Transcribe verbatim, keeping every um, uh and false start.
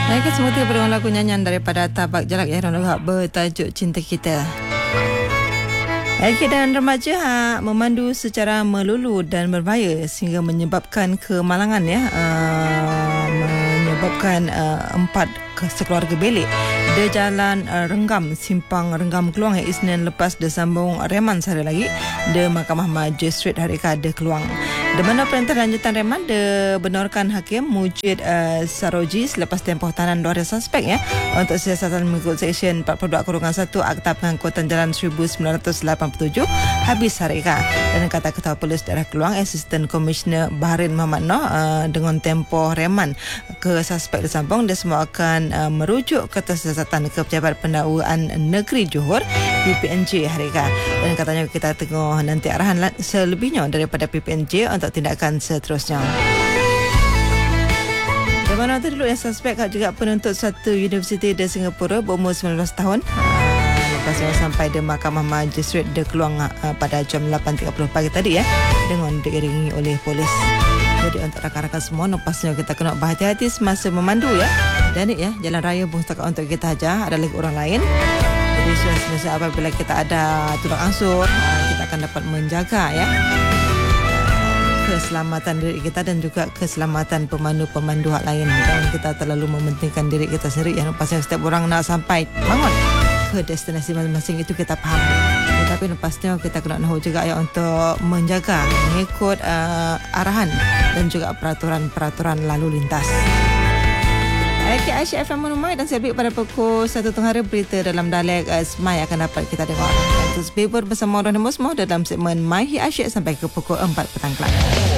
Baik, semua tiga pada lagu nyanyian daripada Tabak Jalak yang bertajuk Cinta Kita. Baik, dan remaja ha, memandu secara melulu dan berbahaya sehingga menyebabkan kemalangan ya, uh, menyebabkan uh, empat sekeluarga belik di Jalan uh, Renggam, Simpang Renggam Keluang yang Isnin lepas disambung reman sehari lagi di Mahkamah Magistrate Harika de Keluang. Di mana perintah lanjutan reman dibenarkan Hakim Mujid uh, Saroji selepas tempoh tahanan dua hari suspek ya untuk siasatan mengikut Seksyen empat puluh dua satu Akta Pengangkutan Jalan seribu sembilan ratus lapan puluh tujuh habis harika. Dan kata Ketua Polis Daerah Keluang Asisten Komisioner Bahrain Muhammad Noh uh, dengan tempoh reman ke suspek disambung dia semua akan uh, merujuk ke siasatan ke Pejabat Pendakwaan Negeri Johor P P N J harika. Dan katanya kita tengok nanti arahan selebihnya daripada P P N J untuk tindakan seterusnya. Di mana tadi dulu yang suspek juga penuntut satu universiti di Singapura berumur sembilan belas tahun. Uh, lepas yang sampai di Mahkamah Magistrate de Keluang uh, pada jam lapan tiga puluh pagi tadi ya dengan diiringi oleh polis. Jadi untuk rakan-rakan semua, napasnya kita kena berhati-hati semasa memandu ya. Dan ya, jalan raya bukan setakat untuk kita saja, ada lagi orang lain. Jadi semasa apabila kita ada tolak ansur, kita akan dapat menjaga ya keselamatan diri kita dan juga keselamatan pemandu-pemandu hak lain. Jangan kita terlalu mementingkan diri kita sendiri. Yang pasal setiap orang nak sampai bangun ke destinasi masing-masing itu kita faham. Tetapi lepasnya kita kena tahu juga ya untuk menjaga, mengikut uh, arahan dan juga peraturan-peraturan lalu lintas. K H F M Menumai dan Selbik pada pukul satu tengah hari berita dalam dialek uh, Semai akan dapat kita dengar. Terus bersama Orang Musmo dalam segmen My Hi Asyik sampai ke pukul empat petang kelak.